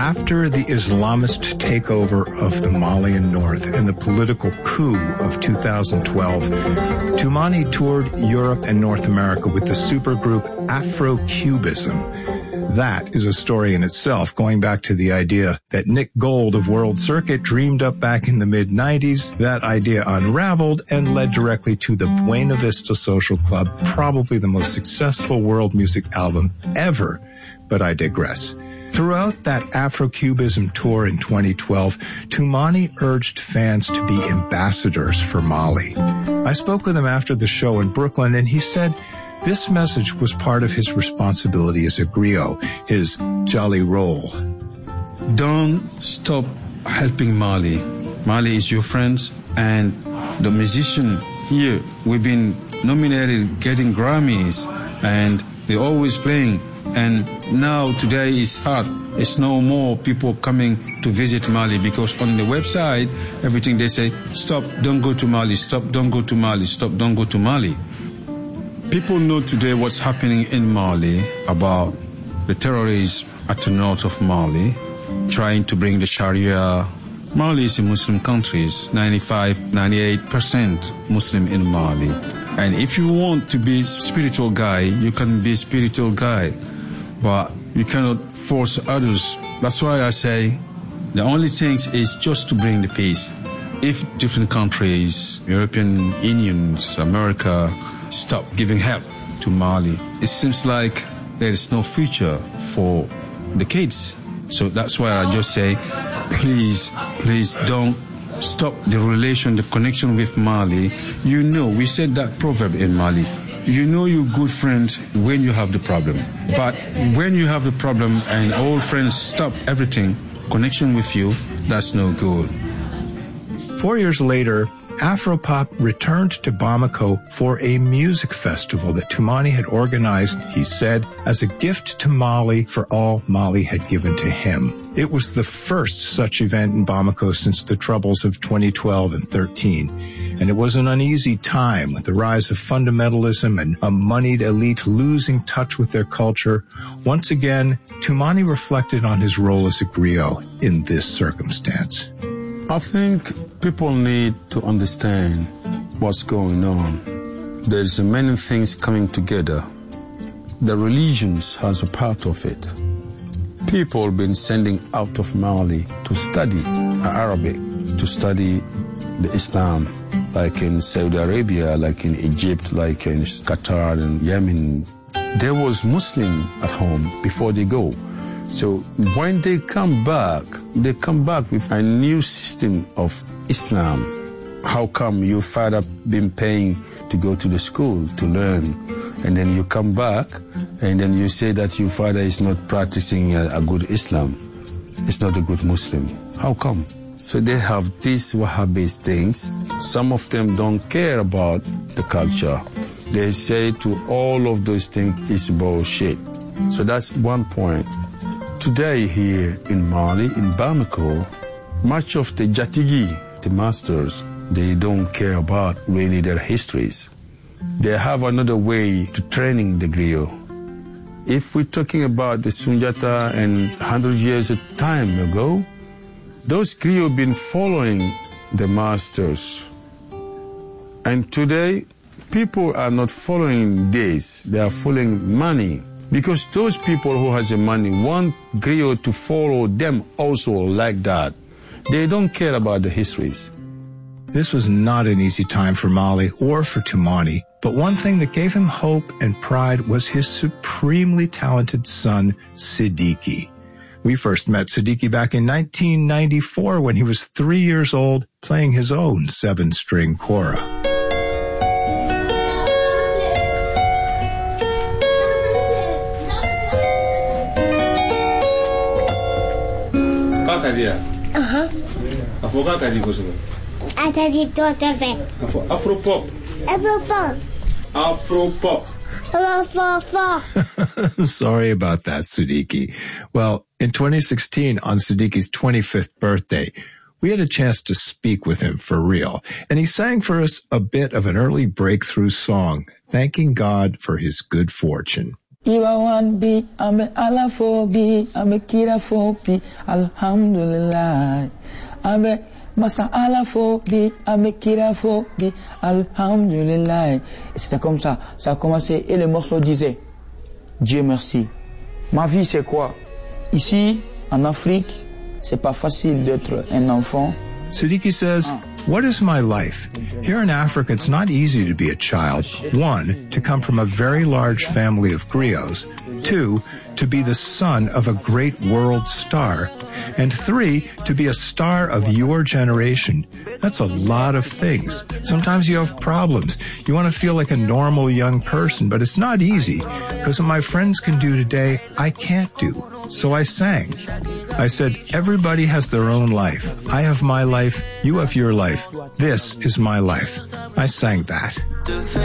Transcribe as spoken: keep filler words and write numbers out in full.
After the Islamist takeover of the Malian North and the political coup of two thousand twelve, Toumani toured Europe and North America with the supergroup Afro-Cubism. That is a story in itself, going back to the idea that Nick Gold of World Circuit dreamed up back in the mid nineties. That idea unraveled and led directly to the Buena Vista Social Club, probably the most successful world music album ever. But I digress. Throughout that Afro-Cubism tour in twenty twelve, Toumani urged fans to be ambassadors for Mali. I spoke with him after the show in Brooklyn, and he said this message was part of his responsibility as a griot, his jolly role. Don't stop helping Mali. Mali is your friends, and the musician here, we've been nominated, getting Grammys, and they're always playing. And now today is hard. It's no more people coming to visit Mali because on the website, everything they say, stop, don't go to Mali, stop, don't go to Mali, stop, don't go to Mali. People know today what's happening in Mali about the terrorists at the north of Mali, trying to bring the Sharia. Mali is a Muslim country, ninety-five, ninety-eight percent Muslim in Mali. And if you want to be a spiritual guy, you can be a spiritual guy. But you cannot force others. That's why I say the only thing is just to bring the peace. If different countries, European Unions, America, stop giving help to Mali, it seems like there is no future for the kids. So that's why I just say, please, please don't stop the relation, the connection with Mali. You know, we said that proverb in Mali. You know your good friends when you have the problem. But when you have the problem and old friends stop everything, connection with you, that's no good. Four years later, Afropop returned to Bamako for a music festival that Toumani had organized, he said, as a gift to Mali for all Mali had given to him. It was the first such event in Bamako since the troubles of twenty twelve and thirteen. And it was an uneasy time with the rise of fundamentalism and a moneyed elite losing touch with their culture. Once again, Toumani reflected on his role as a griot in this circumstance. I think people need to understand what's going on. There's many things coming together. The religions has a part of it. People have been sending out of Mali to study Arabic, to study the Islam, like in Saudi Arabia, like in Egypt, like in Qatar and Yemen. There was Muslim at home before they go. So when they come back, they come back with a new system of Islam. How come your father been paying to go to the school to learn, and then you come back, and then you say that your father is not practicing a, a good Islam? It's not a good Muslim. How come? So they have these Wahhabist things. Some of them don't care about the culture. They say to all of those things is bullshit. So that's one point. Today here in Mali, in Bamako, much of the Jatigi, the masters, they don't care about really their histories. They have another way to training the griot. If we're talking about the Sunjata and one hundred years of time ago, those griots been following the masters. And today, people are not following this. They are following money. Because those people who has the money want griot to follow them also like that. They don't care about the histories. This was not an easy time for Mali or for Toumani, but one thing that gave him hope and pride was his supremely talented son, Siddiqui. We first met Siddiqui back in nineteen ninety-four when he was three years old, playing his own seven-string kora. Uh-huh. Afro-pop. Afro-pop. Afro-pop. Sorry about that, Siddiqui. Well, in twenty sixteen, on Siddiqui's twenty-fifth birthday, we had a chance to speak with him for real. And he sang for us a bit of an early breakthrough song, thanking God for his good fortune. Ibawan bi, ame alafobi, ame kirafobi, alhamdulillah. Ame masa alafobi, ame kirafobi, alhamdulillah. Et c'était comme ça, ça a commencé et le morceau disait, Dieu merci. Ma vie c'est quoi? Ici, en Afrique, c'est pas facile d'être un enfant. Siddiqui says, what is my life? Here in Africa, it's not easy to be a child. One, to come from a very large family of griots. Two, to be the son of a great world star. And three, to be a star of your generation. That's a lot of things. Sometimes you have problems. You want to feel like a normal young person, but it's not easy, because what my friends can do today, I can't do. So I sang. I said, everybody has their own life. I have my life. You have your life. This is my life. I sang that.